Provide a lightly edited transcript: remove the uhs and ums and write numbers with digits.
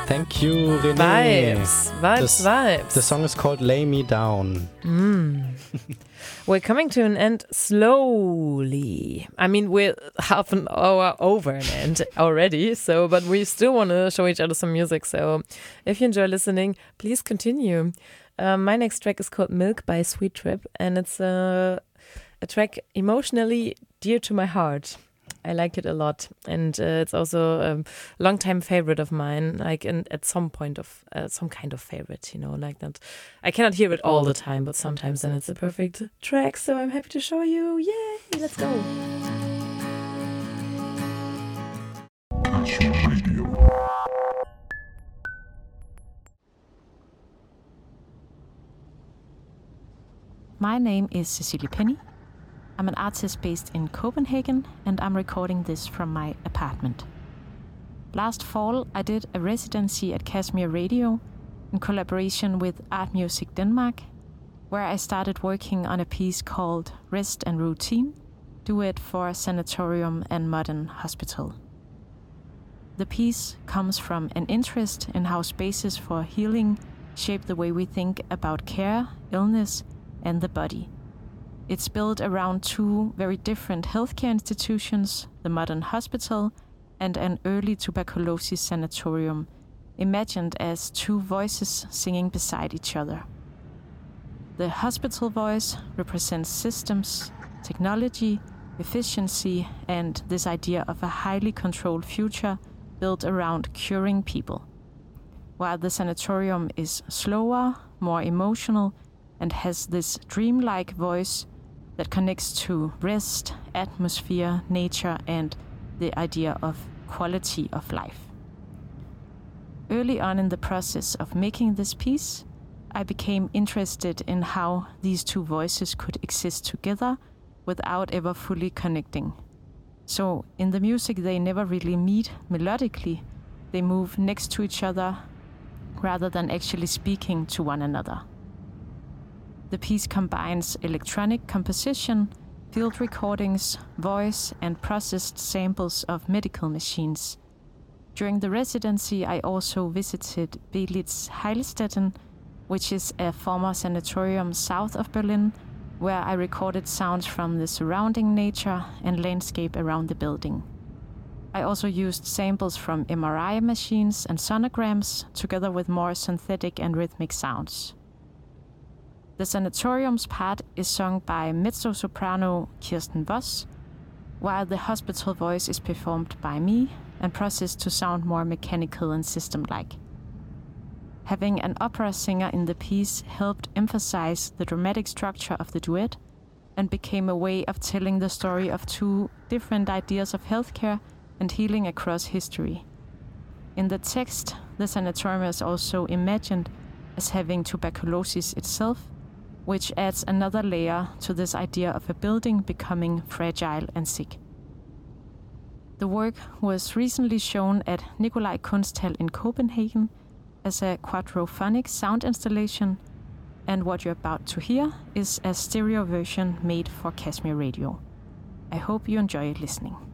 Thank you, René. Vibes. The song is called Lay Me Down. We're coming to an end slowly. I mean, we're half an hour over an end already, but we still want to show each other some music. So if you enjoy listening, please continue. My next track is called Milk by Sweet Trip, and it's a track emotionally dear to my heart. I like it a lot, and it's also a long-time favorite of mine. Like, at some point of some kind of favorite, like that. I cannot hear it all the time, but sometimes then it's a perfect track. So I'm happy to show you. Yay! Let's go. My name is Cecilie Penny. I'm an artist based in Copenhagen, and I'm recording this from my apartment. Last fall, I did a residency at Kashmir Radio in collaboration with Art Music Denmark, where I started working on a piece called Rest and Routine, duet for Sanatorium and Modern Hospital. The piece comes from an interest in how spaces for healing shape the way we think about care, illness, and the body. It's built around two very different healthcare institutions, the Modern Hospital and an early tuberculosis sanatorium, imagined as two voices singing beside each other. The hospital voice represents systems, technology, efficiency, and this idea of a highly controlled future built around curing people, while the sanatorium is slower, more emotional, and has this dreamlike voice that connects to rest, atmosphere, nature, and the idea of quality of life. Early on in the process of making this piece, I became interested in how these two voices could exist together without ever fully connecting. So in the music, they never really meet melodically. They move next to each other rather than actually speaking to one another. The piece combines electronic composition, field recordings, voice, and processed samples of medical machines. During the residency, I also visited Belitz Heilstätten, which is a former sanatorium south of Berlin, where I recorded sounds from the surrounding nature and landscape around the building. I also used samples from MRI machines and sonograms, together with more synthetic and rhythmic sounds. The sanatorium's part is sung by mezzo-soprano Kirsten Voss, while the hospital voice is performed by me and processed to sound more mechanical and system-like. Having an opera singer in the piece helped emphasize the dramatic structure of the duet and became a way of telling the story of two different ideas of healthcare and healing across history. In the text, the sanatorium is also imagined as having tuberculosis itself, which adds another layer to this idea of a building becoming fragile and sick. The work was recently shown at Nikolaj Kunsthal in Copenhagen as a quadrophonic sound installation, and what you're about to hear is a stereo version made for Kashmir Radio. I hope you enjoy listening.